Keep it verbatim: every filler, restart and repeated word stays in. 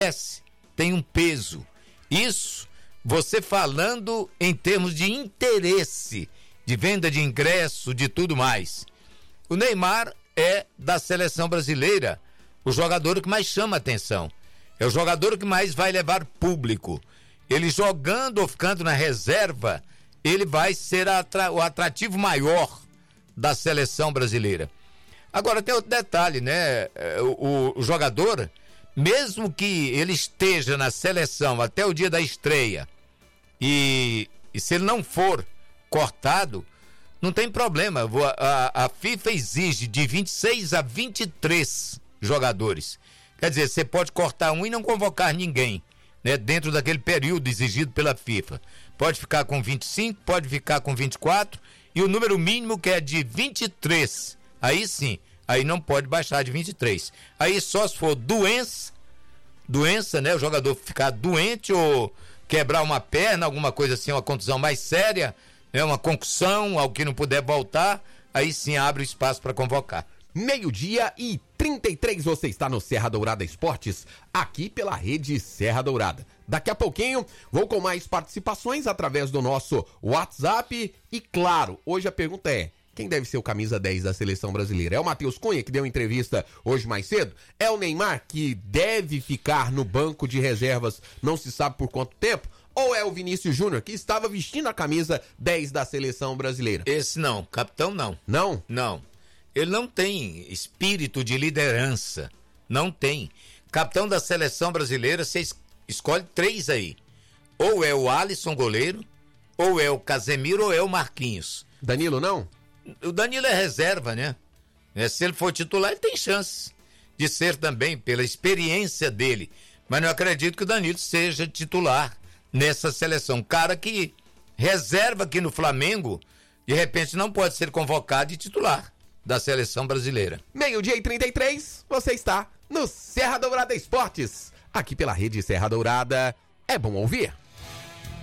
merece, tem um peso. Isso, você falando em termos de interesse, de venda de ingresso, de tudo mais. O Neymar é da seleção brasileira o jogador que mais chama atenção. É o jogador que mais vai levar público. Ele jogando ou ficando na reserva, ele vai ser atra- o atrativo maior da seleção brasileira. Agora tem outro detalhe, né? O, o, o jogador, mesmo que ele esteja na seleção até o dia da estreia, e, e se ele não for cortado, não tem problema. A, a FIFA exige de vinte e seis a vinte e três jogadores. Quer dizer, você pode cortar um e não convocar ninguém, né, dentro daquele período exigido pela FIFA. Pode ficar com vinte e cinco, pode ficar com vinte e quatro, e o número mínimo que é de vinte e três. Aí sim, aí não pode baixar de vinte e três. Aí só se for doença, doença, né, o jogador ficar doente ou quebrar uma perna, alguma coisa assim, uma contusão mais séria, né, uma concussão, algo que não puder voltar, aí sim abre o espaço para convocar. Meio-dia e trinta e três, você está no Serra Dourada Esportes, aqui pela rede Serra Dourada. Daqui a pouquinho, vou com mais participações através do nosso WhatsApp. E claro, hoje a pergunta é: quem deve ser o camisa dez da seleção brasileira? É o Matheus Cunha, que deu entrevista hoje mais cedo? É o Neymar, que deve ficar no banco de reservas, não se sabe por quanto tempo? Ou é o Vinícius Júnior, que estava vestindo a camisa dez da seleção brasileira? Esse não, capitão não. Não? Não. Ele não tem espírito de liderança. Não tem. Capitão da seleção brasileira, você escolhe três aí. Ou é o Alisson, goleiro, ou é o Casemiro, ou é o Marquinhos. Danilo não? O Danilo é reserva, né? É, se ele for titular, ele tem chance de ser também, pela experiência dele. Mas não acredito que o Danilo seja titular nessa seleção. Cara que reserva aqui no Flamengo, de repente não pode ser convocado de titular da seleção brasileira. Meio-dia e trinta e três, você está no Serra Dourada Esportes, aqui pela rede Serra Dourada. É bom ouvir.